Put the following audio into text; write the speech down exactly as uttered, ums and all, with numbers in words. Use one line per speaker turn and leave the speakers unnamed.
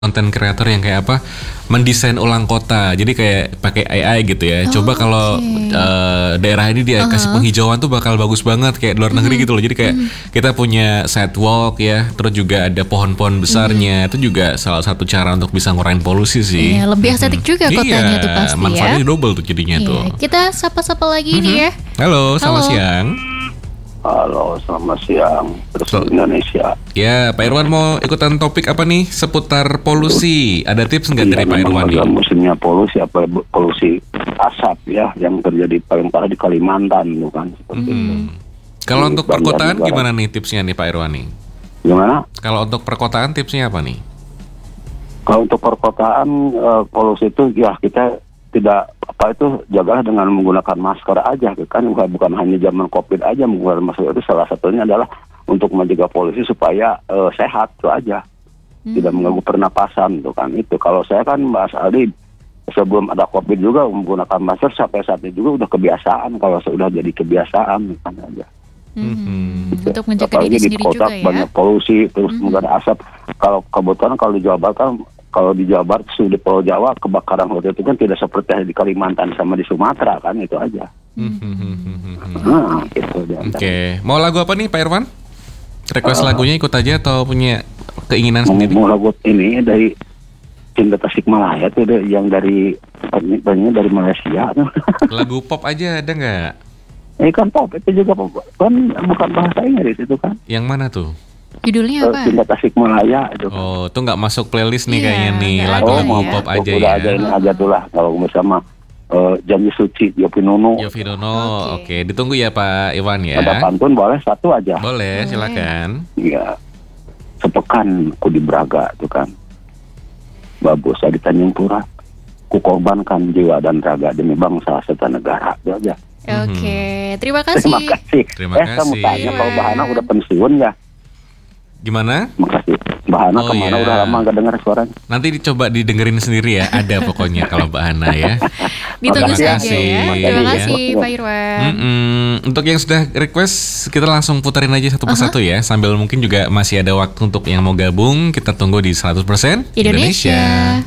konten kreator yang kayak apa mendesain ulang kota, jadi kayak pakai A I gitu ya.
Oh,
Coba kalau
okay.
uh, daerah ini dia kasih
Uh-huh.
penghijauan tuh bakal bagus banget kayak di luar negeri
Mhm.
gitu loh. Jadi kayak
Mhm.
kita punya sidewalk ya, terus juga ada pohon-pohon besarnya. Itu juga salah satu cara untuk bisa ngurangin polusi sih.
Iya, lebih estetik juga kotanya tuh pasti ya.
Manfaatnya double tuh jadinya
Iya,
tuh.
kita sapa-sapa lagi
Mhm.
nih ya.
Halo, selamat
Halo.
siang.
Halo, selamat siang. Terus
Sel-
Indonesia.
Ya, Pak Irwan mau ikutan topik apa nih seputar polusi? Ada tips nggak dari
Iya,
Pak
memang
Irwan nih?
lagi musimnya polusi, apa polusi asap ya, yang terjadi paling parah di Kalimantan, bukan? Seperti itu.
Hmm. Kalau
Di
untuk perkotaan
Banjarnegara.
gimana nih tipsnya nih Pak Irwan nih?
Gimana?
Kalau untuk perkotaan tipsnya apa nih?
Kalau untuk perkotaan eh, polusi itu ya kita tidak apa itu jagalah dengan menggunakan masker aja kan, bukan bukan hanya zaman Covid aja menggunakan masker, itu salah satunya adalah untuk mencegah polusi supaya eh, sehat itu aja. Tidak mengganggu pernapasan tuh kan. Itu kalau saya kan Mas Aldi sebelum ada Covid juga menggunakan masker, sampai saat ini juga udah kebiasaan. Kalau sudah jadi kebiasaan kan aja.
Mhm.
Gitu.
Untuk menjaga
Apalagi
diri
di
sendiri
kota
juga ya.
banyak polusi terus
Mhm.
mengenai asap. Kalau kebetulan kalau di Jawa Barat kan, kalau di Jawa Barat di Pulau Jawa kebakaran hutan itu kan tidak seperti di Kalimantan sama di Sumatera kan, itu aja. Nah, itu dia.
Oke, mau lagu apa nih Pak Irwan? Request
Uh,
lagunya ikut aja atau punya keinginan
Mau,
sendiri?
mau lagu ini dari Cinta Tasikmalaya tuh deh, yang dari penyanyi dari Malaysia.
Lagu pop aja ada nggak?
Ini kan pop, itu juga pop. Kan bukan bahasa Inggris itu kan.
Yang mana tuh?
Judulnya
Eh,
apa?
Cinta Tasikmalaya itu kan.
Oh, tuh nggak masuk playlist nih
Iya,
kayaknya nih.
nggak
Lagu
ada
lagu
ya.
pop aja
Udah
ya.
aja ini aja tuh lah kalau bersama eh, Janji Suci Yopi Nunu.
Yofi Dono, oke.
Oke.
Ditunggu ya Pak Iwan ya.
Ada pantun boleh satu aja.
Boleh,
Boleh.
silakan.
Iya. Sepekan ku di Braga tuh kan. Babusa di Tanjung Pura. Ku korbankan jiwa dan raga demi bangsa serta negara. Itu aja.
Oke, terima kasih.
Terima kasih.
Terima
eh, kamu
kasih.
tanya kalau Bahana udah pensiun ya?
Gimana?
Makasih. Bahana
Oh,
kemana
iya.
udah lama gak dengar suaranya.
Nanti dicoba didengerin sendiri ya. Ada pokoknya kalau Mbak Hana ya.
Ditunggu
Terima
saja
kasih.
ya.
Iya.
Terima kasih Pak Irwan.
Mm-mm. Untuk yang sudah request, kita langsung puterin aja satu persatu ya. Sambil mungkin juga masih ada waktu untuk yang mau gabung. Kita tunggu di seratus persen
Indonesia.